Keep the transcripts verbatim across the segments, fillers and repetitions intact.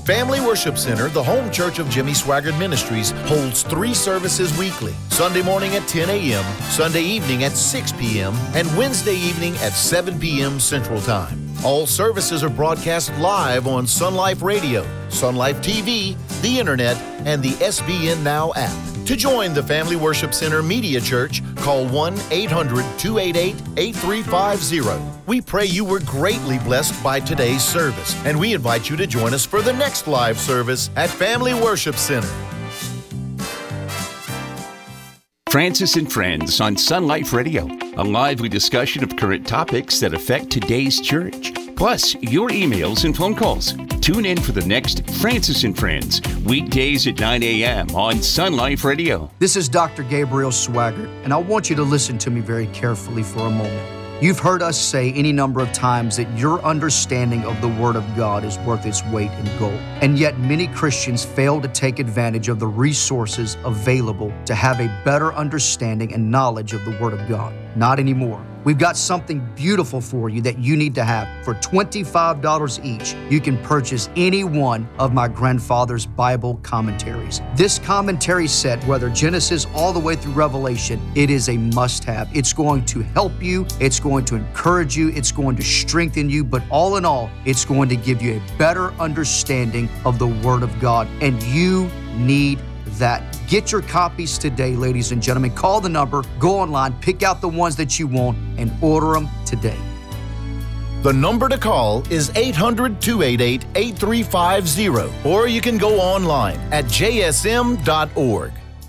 Family Worship Center, the home church of Jimmy Swaggart Ministries, holds three services weekly. Sunday morning at ten a.m., Sunday evening at six p.m., and Wednesday evening at seven p.m. Central Time. All services are broadcast live on Sun Life Radio, Sun Life T V, the Internet, and the S B N Now app. To join the Family Worship Center Media Church, call one eight hundred two eight eight eight three five zero. We pray you were greatly blessed by today's service, and we invite you to join us for the next live service at Family Worship Center. Francis and Friends on Sun Life Radio, a lively discussion of current topics that affect today's church. Plus, your emails and phone calls. Tune in for the next Francis and Friends, weekdays at nine a.m. on Sun Life Radio. This is Doctor Gabriel Swaggart, and I want you to listen to me very carefully for a moment. You've heard us say any number of times that your understanding of the Word of God is worth its weight in gold. And yet many Christians fail to take advantage of the resources available to have a better understanding and knowledge of the Word of God. Not anymore. We've got something beautiful for you that you need to have. For twenty-five dollars each, you can purchase any one of my grandfather's Bible commentaries. This commentary set, whether Genesis all the way through Revelation, it is a must-have. It's going to help you. It's going to encourage you. It's going to strengthen you. But all in all, it's going to give you a better understanding of the Word of God. And you need that. Get your copies today, ladies and gentlemen. Call the number, go online, pick out the ones that you want, and order them today. The number to call is eight hundred two eight eight eight three five zero, or you can go online at j s m dot org.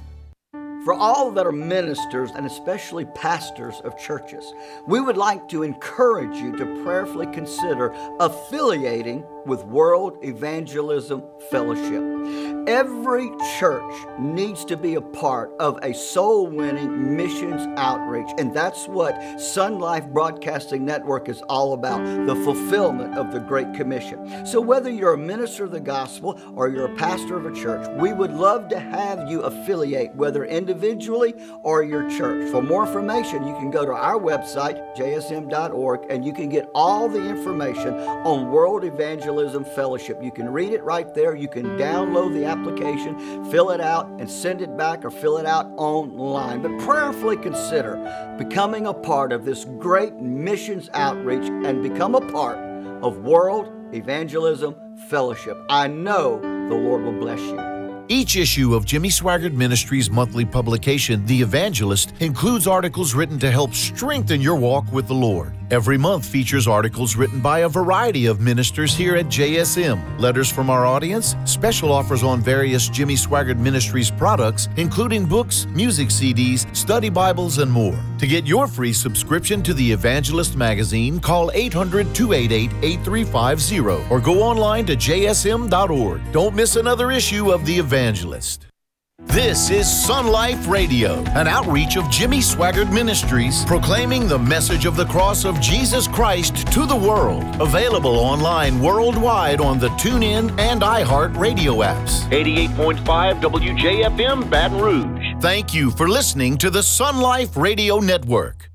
For all that are ministers and especially pastors of churches, we would like to encourage you to prayerfully consider affiliating with World Evangelism Fellowship. Every church needs to be a part of a soul-winning missions outreach, and that's what Sun Life Broadcasting Network is all about, the fulfillment of the Great Commission. So whether you're a minister of the gospel or you're a pastor of a church, we would love to have you affiliate, whether individually or your church. For more information, you can go to our website, j s m dot org, and you can get all the information on World Evangelism Fellowship. You can read it right there. You can download the application, fill it out, and send it back or fill it out online. But prayerfully consider becoming a part of this great missions outreach and become a part of World Evangelism Fellowship. I know the Lord will bless you. Each issue of Jimmy Swaggart Ministries' monthly publication, The Evangelist, includes articles written to help strengthen your walk with the Lord. Every month features articles written by a variety of ministers here at J S M, letters from our audience, special offers on various Jimmy Swaggart Ministries products, including books, music C Ds, study Bibles, and more. To get your free subscription to The Evangelist magazine, call eight hundred two eight eight eight three five zero or go online to j s m dot org. Don't miss another issue of The Evangelist. This is Sun Life Radio, an outreach of Jimmy Swaggart Ministries, proclaiming the message of the cross of Jesus Christ to the world. Available online worldwide on the TuneIn and iHeart radio apps. eighty-eight point five W J F M, Baton Rouge. Thank you for listening to the Sun Life Radio Network.